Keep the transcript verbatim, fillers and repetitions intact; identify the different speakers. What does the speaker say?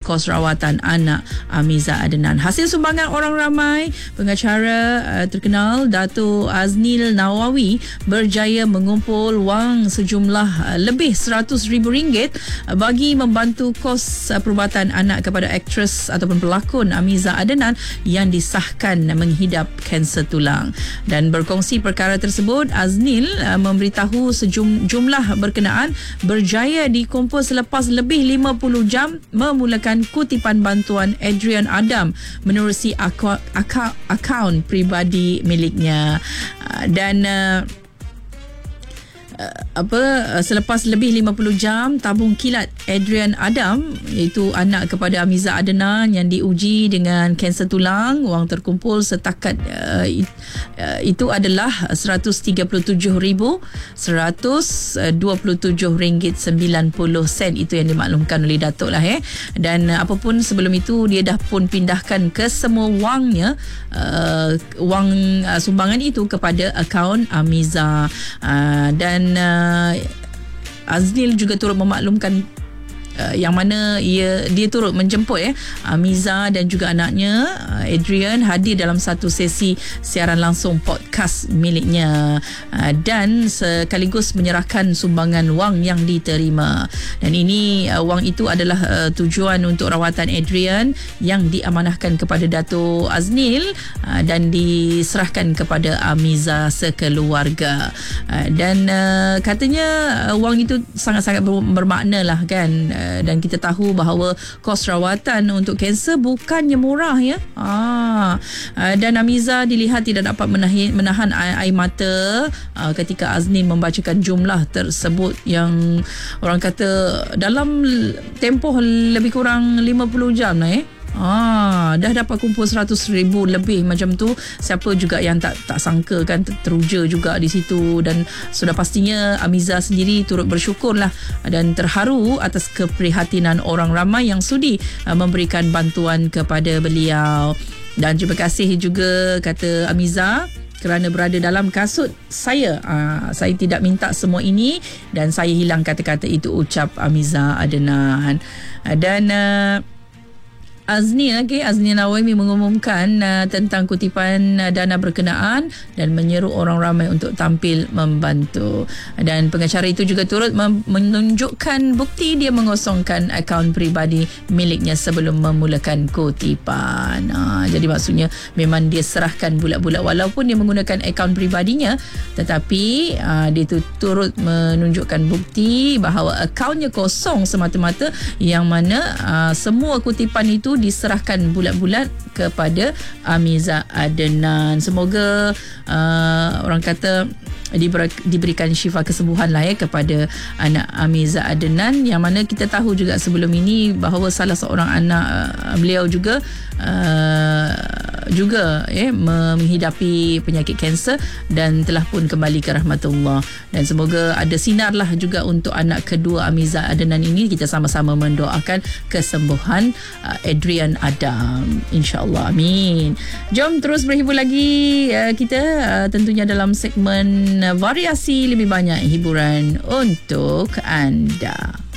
Speaker 1: kos rawatan anak Amiza Adnan. Hasil sumbangan orang ramai, pengacara uh, terkenal Dato' Aznil Nawawi berjaya mengumpul wang sejumlah uh, lebih seratus ribu ringgit uh, bagi membantu kos uh, perubatan anak kepada aktris ataupun pelakon Amiza Adnan yang disahkan menghidap kanser tulang. Dan berkongsi perkara tersebut, Aznil uh, memberitahu sejumlah berkenaan berjaya dikumpul selepas lebih lima puluh jam memulakan kutipan bantuan Adrian Adam menerusi akaun, akaun, akaun peribadi miliknya. Uh, dan uh, Uh, apa uh, selepas lebih lima puluh jam tabung kilat Adrian Adam, iaitu anak kepada Amiza Adnan yang diuji dengan kanser tulang, wang terkumpul setakat uh, it, uh, itu adalah seratus tiga puluh tujuh ribu seratus dua puluh tujuh ringgit sembilan puluh sen. Itu yang dimaklumkan oleh Datuk lah eh. Dan uh, apapun sebelum itu dia dah pun pindahkan ke semua wangnya, uh, wang uh, sumbangan itu kepada akaun Amiza. uh, dan Uh, Aznil juga turut memaklumkan Uh, yang mana ia dia turut menjemput eh Amiza dan juga anaknya uh, Adrian hadir dalam satu sesi siaran langsung podcast miliknya, uh, dan sekaligus menyerahkan sumbangan wang yang diterima. Dan ini uh, wang itu adalah uh, tujuan untuk rawatan Adrian yang diamanahkan kepada Dato' Aznil uh, dan diserahkan kepada Amiza sekeluarga. Uh, dan uh, katanya uh, wang itu sangat-sangat bermakna lah kan. Uh, dan kita tahu bahawa kos rawatan untuk kanser bukannya murah ya. Ah, dan Amiza dilihat tidak dapat menahan, menahan air, air mata ah, ketika Aznil membacakan jumlah tersebut yang orang kata dalam tempoh lebih kurang lima puluh jam lah eh. Ah, dah dapat kumpul seratus ribu lebih macam tu. Siapa juga yang tak tak sangka kan, teruja juga di situ. Dan sudah pastinya Amiza sendiri turut bersyukurlah dan terharu atas keprihatinan orang ramai yang sudi uh, memberikan bantuan kepada beliau. Dan terima kasih juga kata Amiza kerana berada dalam kasut saya. Uh, saya tidak minta semua ini dan saya hilang kata-kata itu, ucap Amiza Adnan. Uh, dan uh, Aznil okay, Aznil Nawawi mengumumkan uh, tentang kutipan uh, dana berkenaan dan menyeru orang ramai untuk tampil membantu. Dan pengacara itu juga turut mem- menunjukkan bukti dia mengosongkan akaun peribadi miliknya sebelum memulakan kutipan. Uh, jadi maksudnya memang dia serahkan bulat-bulat walaupun dia menggunakan akaun peribadinya, tetapi uh, dia tu turut menunjukkan bukti bahawa akaunnya kosong semata-mata, yang mana uh, semua kutipan itu diserahkan bulat-bulat kepada Amiza Adnan. Semoga uh, orang kata diber, diberikan syifa kesembuhan lah ya kepada anak Amiza Adnan, yang mana kita tahu juga sebelum ini bahawa salah seorang anak uh, beliau juga uh, juga eh, menghidapi penyakit kanser dan telah pun kembali ke rahmatullah. Dan semoga ada sinar lah juga untuk anak kedua Amiza Adnan ini. Kita sama-sama mendoakan kesembuhan uh, Adrian Adam, insyaAllah, amin. Jom terus berhibur lagi uh, kita uh, tentunya dalam segmen uh, variasi lebih banyak hiburan untuk anda.